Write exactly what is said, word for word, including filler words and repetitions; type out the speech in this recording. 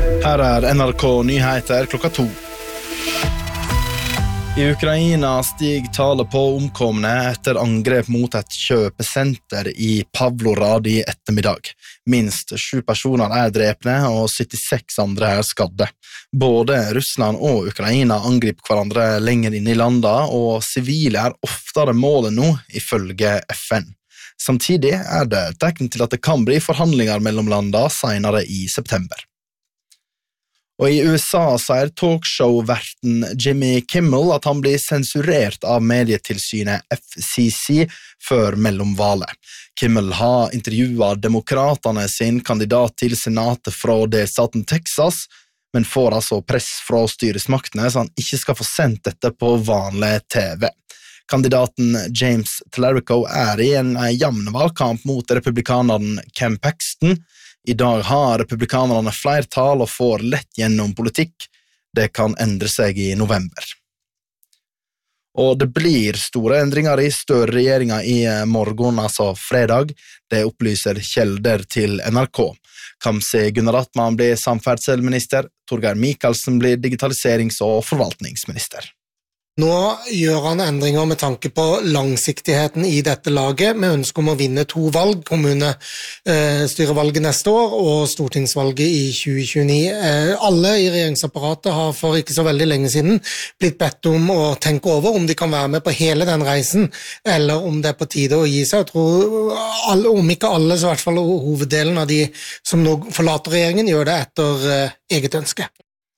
Her er N R K Nyheter klokka to. I Ukraina stiger tallet på omkomne etter angrep mot et kjøpesenter i Pavlorad i ettermiddag. Minst sju personer er drepne og syttiseks andre er skadde. Både Russland og Ukraina angriper hverandre lenger inn i landet, og sivile er oftere målet nå, ifølge F N. Samtidig er det tegn til at det kan bli forhandlinger mellom landene senere i september. Og i U S A sier talkshow-verten Jimmy Kimmel at han blir sensurert av medietilsynet F C C før mellomvalet. Kimmel har intervjuet demokratene sin kandidat til senatet fra delstaten Texas, men får altså press fra styresmaktene så han ikke skal få sendt dette på vanlig T V. Kandidaten James Tallarico er i en jevn valgkamp mot republikaneren Ken Paxton. I dag har republikanerne flertall og får lett gjennom politikk. Det kan endre seg i november. Og det blir store endringer i Støre-regjeringen i morgen, altså fredag. Det opplyser kjelder til N R K. Kamzy Gunaratnam blir samferdselsminister, Torgeir Micaelsen blir digitaliserings- og forvaltningsminister. Nå gjør han endringer med tanke på langsiktigheten i dette laget, med ønske om å vinne to valg, kommunestyrevalget neste år og stortingsvalget i tjue tjueni. Alle i regjeringsapparatet har for ikke så veldig lenge siden blitt bedt om å tenke over om de kan være med på hele den reisen, eller om det er på tide å gi seg. Jeg tror, alle, om ikke alle, så i hvert fall hoveddelen av de som nå forlater regjeringen, gjør det etter eget ønske.